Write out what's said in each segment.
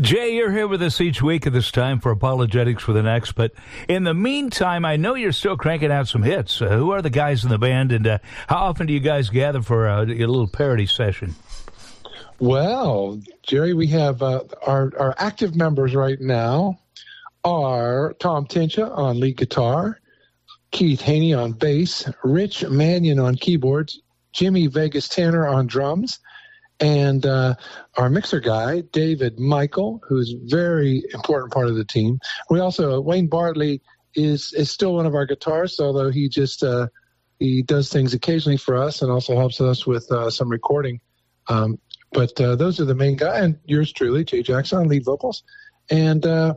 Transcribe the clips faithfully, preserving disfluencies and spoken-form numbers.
Jay, you're here with us each week at this time for Apologetics for the Next. But in the meantime, I know you're still cranking out some hits. Uh, who are the guys in the band, and uh, how often do you guys gather for a, a little parody session? Well, Jerry, we have uh, our, our active members right now are Tom Tincha on lead guitar, Keith Haney on bass, Rich Mannion on keyboards, Jimmy Vegas Tanner on drums, and uh, our mixer guy, David Michael, who's a very important part of the team. We also, Wayne Bartley is is still one of our guitarists, although he just uh, he does things occasionally for us and also helps us with uh, some recording. Um, but uh, those are the main guys, and yours truly, Jay Jackson, on lead vocals. And, uh,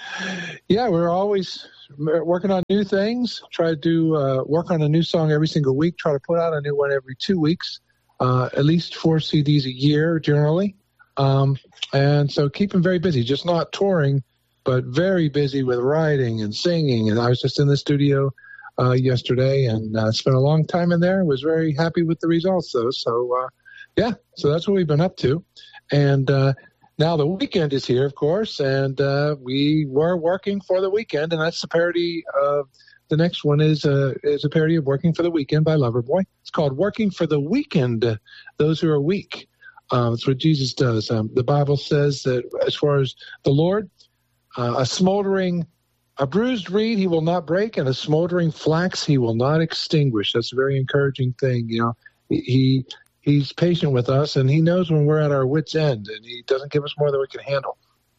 yeah, we're always working on new things, try to do uh, work on a new song every single week, try to put out a new one every two weeks. Uh, at least four C Ds a year, generally. Um, and so keep them very busy, just not touring, but very busy with writing and singing. And I was just in the studio uh, yesterday and uh, spent a long time in there. Was very happy with the results, though. So, uh, yeah, so that's what we've been up to. And uh, now the weekend is here, of course, and uh, we were working for the weekend, and that's the parody of the next one is a, is a parody of Working for the Weekend by Loverboy. It's called Working for the Weekend, Those Who Are Weak. Um, that's what Jesus does. Um, the Bible says that as far as the Lord, uh, a smoldering, a bruised reed he will not break, and a smoldering flax he will not extinguish. That's a very encouraging thing. You know, he he's patient with us, and he knows when we're at our wits' end, and he doesn't give us more than we can handle.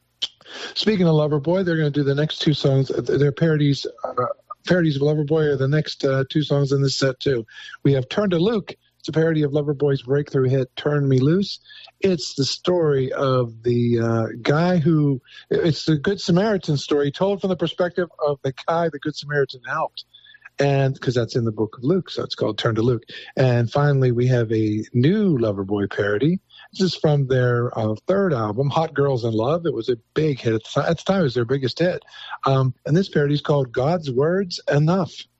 Speaking of Loverboy, they're going to do the next two songs. They're parodies. Uh, Parodies of Loverboy are the next uh, two songs in this set, too. We have Turn to Luke. It's a parody of Loverboy's breakthrough hit, Turn Me Loose. It's the story of the uh, guy who, it's the Good Samaritan story told from the perspective of the guy the Good Samaritan helped. And because that's in the book of Luke, so it's called Turn to Luke. And finally, we have a new Loverboy parody. This is from their uh, third album, Hot Girls in Love. It was a big hit. At the time, it was their biggest hit. Um, and this parody is called God's Words Enough.